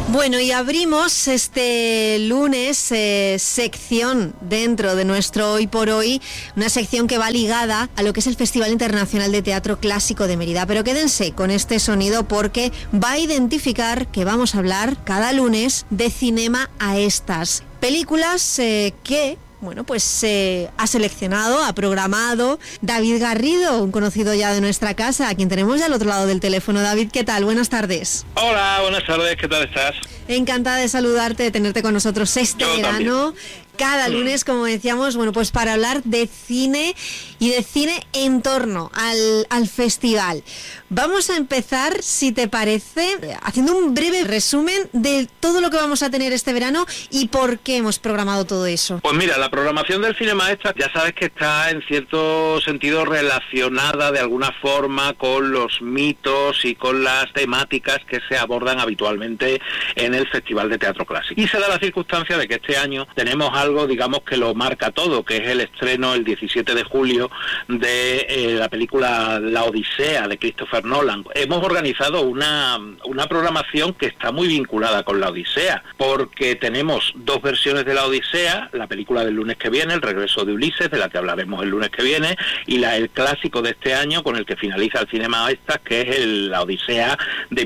Bueno, y abrimos este lunes sección dentro de nuestro Hoy por Hoy, una sección que va ligada a lo que es el Festival Internacional de Teatro Clásico de Mérida. Pero quédense con este sonido porque va a identificar que vamos a hablar cada lunes de Cinema a Estas. Películas que... Bueno, pues ha seleccionado, ha programado David Garrido, un conocido ya de nuestra casa, a quien tenemos ya al otro lado del teléfono. David, ¿qué tal? Buenas tardes. Hola, buenas tardes, ¿qué tal estás? Encantada de saludarte, de tenerte con nosotros este verano. Cada lunes, como decíamos, bueno, pues para hablar de cine y de cine en torno al festival. Vamos a empezar, si te parece, haciendo un breve resumen de todo lo que vamos a tener este verano y por qué hemos programado todo eso. Pues mira, la programación del Cinema Extra ya sabes que está en cierto sentido relacionada de alguna forma con los mitos y con las temáticas que se abordan habitualmente en el Festival de Teatro Clásico. Y se da la circunstancia de que este año tenemos algo, digamos, que lo marca todo, que es el estreno el 17 de julio de la película La Odisea de Christopher Nolan. Hemos organizado una programación que está muy vinculada con La Odisea, porque tenemos dos versiones de La Odisea, la película del lunes que viene, El regreso de Ulises, de la que hablaremos el lunes que viene, y el clásico de este año con el que finaliza el Cinema Extra, que es La Odisea de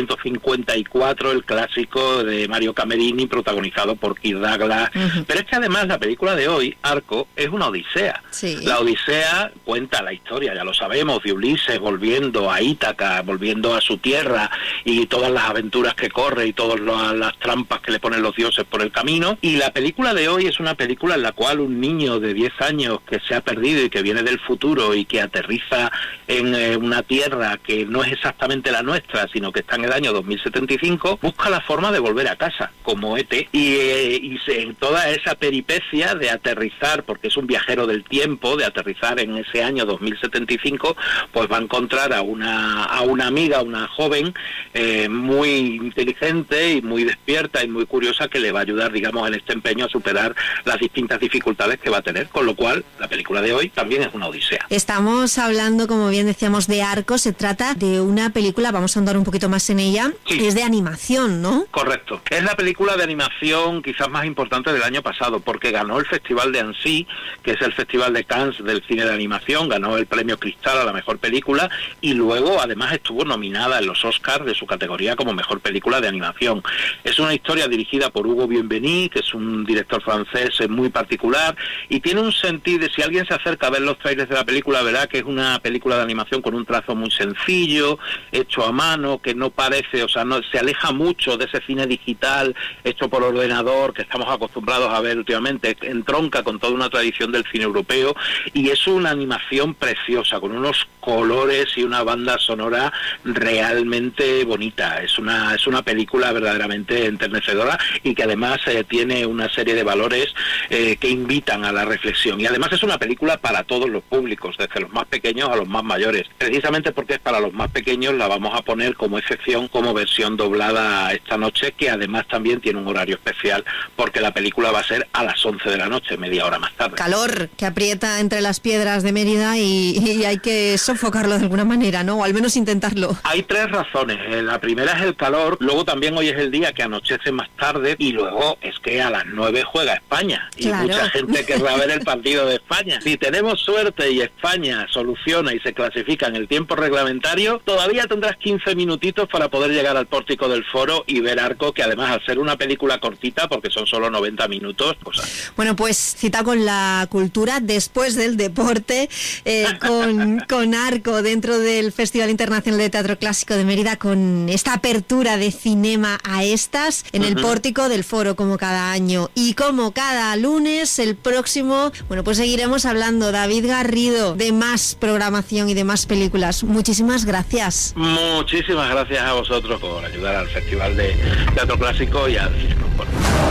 1954, el clásico de Mario Camerini, protagonizado por Kirk Douglas. Pero es que además la película de hoy, Arco, es una odisea. Sí. La Odisea cuenta la historia, ya lo sabemos, de Ulises volviendo a Ítaca, volviendo a su tierra y todas las aventuras que corre y todas las trampas que le ponen los dioses por el camino. Y la película de hoy es una película en la cual un niño de 10 años que se ha perdido y que viene del futuro y que aterriza en una tierra que no es exactamente la nuestra, sino que está en el año 2075, busca la forma de volver a casa, como E.T. Y en toda esa peripecia de aterrizar, porque es un viajero del tiempo, de aterrizar en ese año 2075, pues va a encontrar a una amiga, una joven muy inteligente y muy despierta y muy curiosa, que le va a ayudar, digamos, en este empeño a superar las distintas dificultades que va a tener, con lo cual la película de hoy también es una odisea. Estamos hablando, como bien decíamos, de Arco. Se trata de una película, vamos a andar un poquito más en ella, sí. Es de animación, ¿no? Correcto, es la película de animación quizás más importante del año pasado, porque ganó el Festival de Annecy, que es el Festival de Cannes del cine de animación, ganó el premio Cristal a la mejor película y luego además estuvo nominada en los Oscars de su categoría como mejor película de animación. Es una historia dirigida por Hugo Bienvenu, que es un director francés muy particular y tiene un sentido, si alguien se acerca a ver los trailers de la película, verá que es una película de animación con un trazo muy sencillo, hecho a mano, que no parece, o sea, no se aleja mucho de ese cine digital hecho por ordenador que estamos acostumbrados a ver últimamente, entronca con toda una tradición del cine europeo y es una animación preciosa, con unos colores y una banda sonora realmente bonita. Es una película verdaderamente enternecedora y que además tiene una serie de valores que invitan a la reflexión. Y además es una película para todos los públicos, desde los más pequeños a los más mayores. Precisamente porque es para los más pequeños, la vamos a poner como excepción, como versión doblada esta noche, que además también tiene un horario especial, porque la película va a ser a las 11 de la noche, media hora más tarde. Calor que aprieta entre las piedras de Mérida y hay que sofocarlo de alguna manera, ¿no? O al menos intentarlo. Hay tres razones. La primera es el calor, luego también hoy es el día que anochece más tarde y luego es que a las 9 juega España y claro, mucha gente querrá ver el partido de España. Si tenemos suerte y España soluciona y se clasifica en el tiempo reglamentario, todavía tendrás 15 minutitos para poder llegar al pórtico del Foro y ver Arco, que además al ser una película cortita, porque son solo 90 minutos, pues... Bueno, pues cita con la cultura después del deporte, con Arco dentro del Festival Internacional de Teatro Clásico de Mérida, con esta apertura de Cinema a Estas en el pórtico del Foro, como cada año. Y como cada lunes, el próximo, bueno, pues seguiremos hablando, David Garrido, de más programación y de más películas. Muchísimas gracias. Muchísimas gracias a vosotros por ayudar al Festival de Teatro Clásico y al Cine.